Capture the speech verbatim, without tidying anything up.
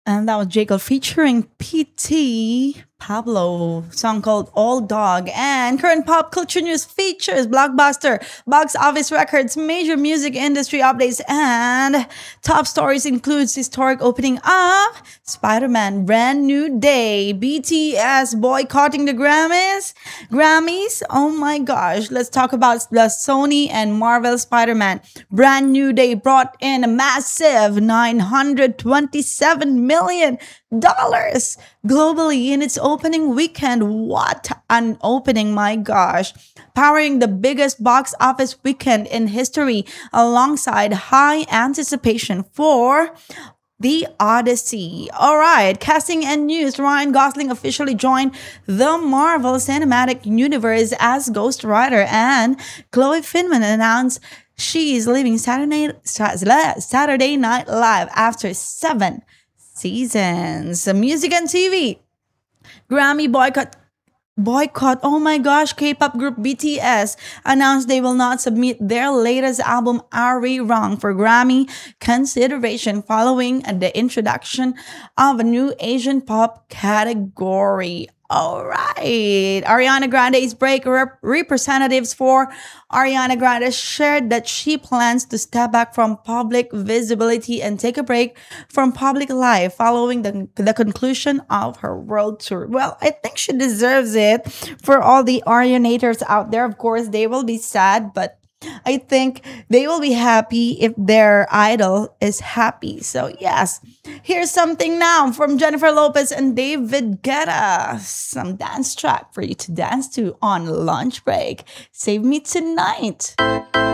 And that was Jacob featuring P T Pablo, song called Old Dog. And current pop culture news features blockbuster, box office records, major music industry updates, and top stories includes historic opening of Spider-Man Brand New Day, B T S boycotting the Grammys, Grammys. Oh my gosh, let's talk about the Sony and Marvel Spider-Man Brand New Day brought in a massive nine hundred twenty-seven million dollars globally in its opening weekend. What an opening, my gosh. Powering the biggest box office weekend in history alongside high anticipation for The Odyssey. All right, casting and news. Ryan Gosling officially joined the Marvel Cinematic Universe as Ghost Rider, and Chloe Finman announced she is leaving Saturday, Saturday Night Live after seven seasons. Music and T V. Grammy boycott. Boycott. Oh my gosh. K-pop group B T S announced they will not submit their latest album Are We Wrong for Grammy consideration following the introduction of a new Asian pop category. All right. Ariana Grande's break. Rep- representatives for Ariana Grande shared that she plans to step back from public visibility and take a break from public life following the, the conclusion of her world tour. Well, I think she deserves it. For all the Arianators out there, of course, they will be sad, but I think they will be happy if their idol is happy. So, yes, here's something now from Jennifer Lopez and David Guetta. Some dance track for you to dance to on lunch break. Save Me Tonight.